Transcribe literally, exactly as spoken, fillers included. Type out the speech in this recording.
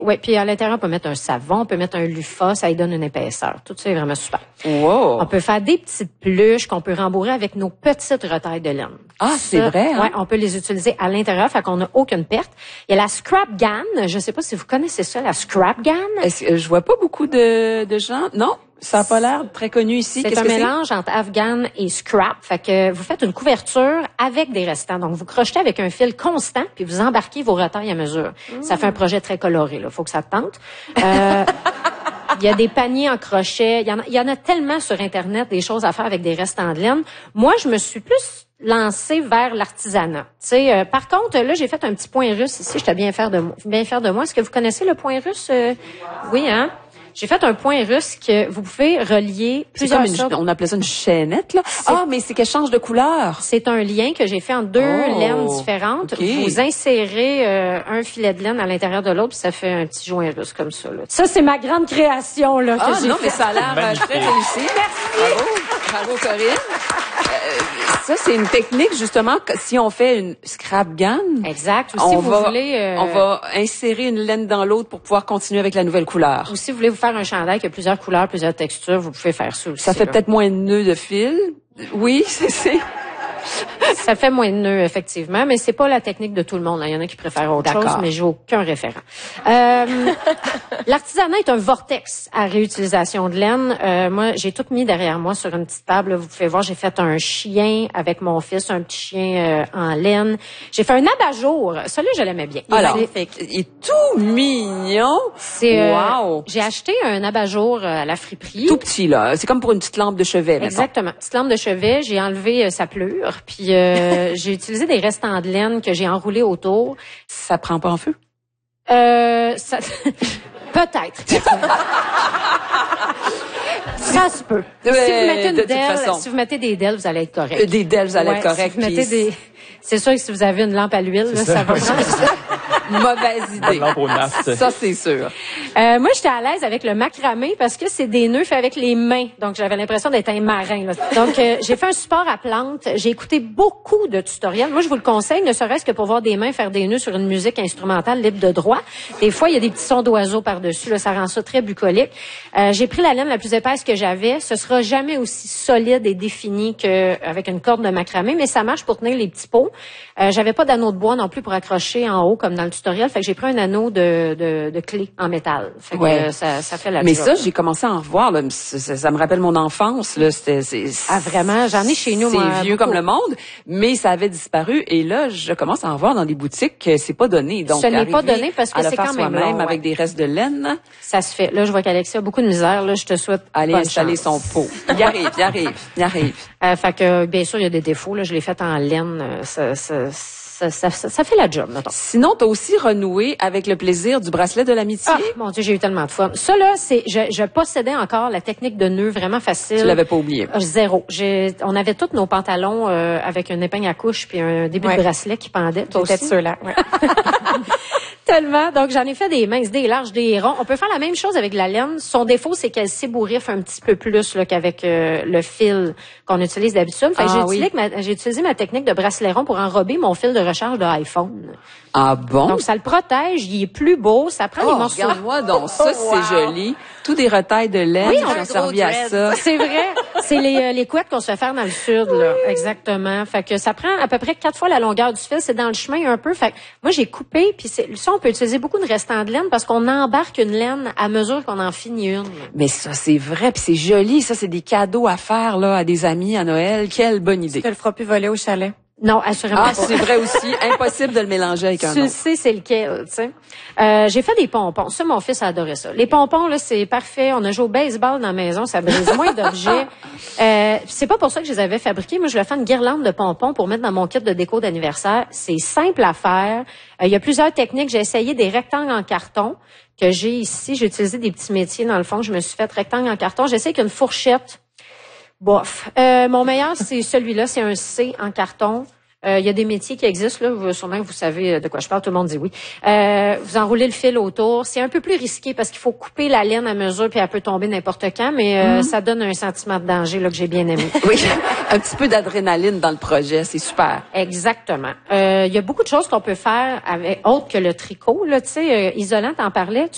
Oui, puis à l'intérieur, on peut mettre un savon, on peut mettre un loofah, ça lui donne une épaisseur. Tout ça est vraiment super. Wow. On peut faire des petites pluches qu'on peut rembourrer avec nos petites retailles de laine. Ah, c'est vrai, hein? Ouais, on peut les utiliser à l'intérieur, fait qu'on n'a aucune perte. Il y a la scrap gun. Je sais pas si vous connaissez ça, la scrap gun. Est-ce que je vois pas beaucoup de, de gens? Non? Ça n'a pas l'air très connu ici. C'est un mélange entre afghan et scrap. Fait que vous faites une couverture avec des restants. Donc, vous crochetez avec un fil constant, puis vous embarquez vos retailles à mesure. Mmh. Ça fait un projet très coloré, là. Faut que ça te tente. Euh, il y a des paniers en crochet. Il y en a, il y en a tellement sur Internet des choses à faire avec des restants de laine. Moi, je me suis plus lancée vers l'artisanat. Tu sais, euh, par contre, là, j'ai fait un petit point russe ici. J'étais bien fière de moi. Bien fière de moi. Est-ce que vous connaissez le point russe? Euh, oui, hein? J'ai fait un point russe que vous pouvez relier plusieurs comme une, sortes. On appelait ça une chaînette, là. Ah, mais c'est qu'elle change de couleur. C'est un lien que j'ai fait en deux oh, laines différentes. Okay. Vous insérez euh, un filet de laine à l'intérieur de l'autre, puis ça fait un petit joint russe comme ça. Là. Ça, c'est ma grande création là que ah, j'ai non, fait. mais ça a l'air très réussi. Merci. Bravo, bravo Corinne. Euh, ça, c'est une technique, justement, si on fait une scrap gun. Exact. Ou si on vous va, voulez... Euh, on va insérer une laine dans l'autre pour pouvoir continuer avec la nouvelle couleur. Ou si vous voulez vous faire un chandail qui a plusieurs couleurs, plusieurs textures, vous pouvez faire ça aussi. Ça fait peut-être moins de nœuds de fil. Oui, c'est... c'est... Ça fait moins de nœuds, effectivement, mais c'est pas la technique de tout le monde. Il y en a qui préfèrent autre chose, mais j'ai aucun référent. Euh, l'artisanat est un vortex à réutilisation de laine. Euh, moi, j'ai tout mis derrière moi sur une petite table. Vous pouvez voir, j'ai fait un chien avec mon fils, un petit chien euh, en laine. J'ai fait un abat-jour. Celui-là, je l'aimais bien. Il Alors, est, il est tout mignon. C'est, euh, wow. J'ai acheté un abat-jour à la friperie. Tout petit, là. C'est comme pour une petite lampe de chevet, maintenant. Exactement. Petite lampe de chevet. J'ai enlevé euh, sa pleure. Puis euh, j'ai utilisé des restants de laine que j'ai enroulés autour. Ça prend pas en feu? Euh, ça... Peut-être. Ça se peut. Euh, si vous mettez une de delle, toute façon. si vous mettez des delles, vous allez être correct. Des delles, vous allez ouais, être correct. Si vous mettez des... C'est sûr que si vous avez une lampe à l'huile, là, ça, ça va prendre ça. Mauvaise idée. Lampe au naft. Ça, c'est sûr. Euh, moi, j'étais à l'aise avec le macramé parce que c'est des nœuds faits avec les mains. Donc, j'avais l'impression d'être un marin. Là. Donc, euh, j'ai fait un support à plantes. J'ai écouté beaucoup de tutoriels. Moi, je vous le conseille, ne serait-ce que pour voir des mains faire des nœuds sur une musique instrumentale libre de droit. Des fois, il y a des petits sons d'oiseaux par-dessus. Là, ça rend ça très bucolique. Euh, j'ai pris la laine la plus épaisse que j'avais. Ce sera jamais aussi solide et défini qu'avec une corde de macramé, mais ça marche pour tenir les petits pots. Euh, j'avais pas d'anneau de bois non plus pour accrocher en haut comme dans le tutoriel. Fait que j'ai pris un anneau de, de, de clé en métal. Fait que ouais. euh, ça, ça fait la Mais job. ça, j'ai commencé à en revoir. Là. Ça, ça, ça me rappelle mon enfance. Là. C'était, c'est, ah, vraiment? J'en ai chez nous, moi. C'est vieux beaucoup. comme le monde, mais ça avait disparu. Et là, je commence à en voir dans des boutiques que c'est pas donné. Donc, ce n'est pas donné parce que c'est quand même long, ouais. avec des restes de laine. Ça se fait. Là, je vois qu'Alexia a beaucoup de misère. Là, je te souhaite aller bonne installer chance. son pot. Il arrive, il arrive, il arrive. Euh, fait que, bien sûr, il y a des défauts. Là, je l'ai fait en laine. Ça, ça, ça, ça, ça, ça fait la job, mettons. Sinon, t'as aussi renoué avec le plaisir du bracelet de l'amitié. Ah, mon Dieu, j'ai eu tellement de fun. Ça, là, c'est, je, je possédais encore la technique de nœud vraiment facile. Tu l'avais pas oublié. Euh, zéro. J'ai, on avait tous nos pantalons euh, avec une épingle à couche puis un début ouais. de bracelet qui pendait. Toi Peut-être ceux-là. Ouais. Tellement. Donc, j'en ai fait des minces, des larges, des ronds. On peut faire la même chose avec la laine. Son défaut, c'est qu'elle s'ébouriffe un petit peu plus là, qu'avec euh, le fil qu'on utilise d'habitude. Fait que ah, j'ai, oui. utilisé ma, j'ai utilisé ma technique de bracelet rond pour enrober mon fil de recharge de iPhone. Ah bon? Donc, ça le protège. Il est plus beau. Ça prend oh, les morceaux. Regarde-moi donc. Ça, wow. c'est joli. Tous des retailles de laine oui, qui ont servi à ça. C'est vrai. C'est les, euh, les couettes qu'on se fait faire dans le sud, là. Exactement. Fait que ça prend à peu près quatre fois la longueur du fil. C'est dans le chemin un peu. Fait que moi, j'ai coupé. Puis c'est, ça, on peut utiliser beaucoup de restants de laine parce qu'on embarque une laine à mesure qu'on en finit une. Mais ça, c'est vrai. Puis c'est joli. Ça, c'est des cadeaux à faire, là, à des amis à Noël. Quelle bonne idée. Tu te le feras plus voler au chalet. Non, assurément ah, pas. c'est vrai aussi. Impossible de le mélanger avec un Tu autre. sais c'est lequel, tu sais. Euh, j'ai fait des pompons. Ça, mon fils a adoré ça. Les pompons, là, c'est parfait. On a joué au baseball dans la maison. Ça brise moins d'objets. Euh, c'est pas pour ça que je les avais fabriqués. Moi, je le fais une guirlande de pompons pour mettre dans mon kit de déco d'anniversaire. C'est simple à faire. Euh, il y a plusieurs techniques. J'ai essayé des rectangles en carton que j'ai ici. J'ai utilisé des petits métiers, dans le fond. Je me suis fait rectangle en carton. J'essaie qu'une fourchette. Bof. Euh, mon meilleur, c'est celui-là. C'est un C en carton. Euh, il y a des métiers qui existent, là. Vous, sûrement que vous savez de quoi je parle. Tout le monde dit oui. Euh, vous enroulez le fil autour. C'est un peu plus risqué parce qu'il faut couper la laine à mesure puis elle peut tomber n'importe quand, mais euh, mm-hmm. ça donne un sentiment de danger, là, que j'ai bien aimé. Oui. Un petit peu d'adrénaline dans le projet. C'est super. Exactement. Euh, il y a beaucoup de choses qu'on peut faire avec, autre que le tricot, là. Tu sais, euh, isolant, t'en parlais.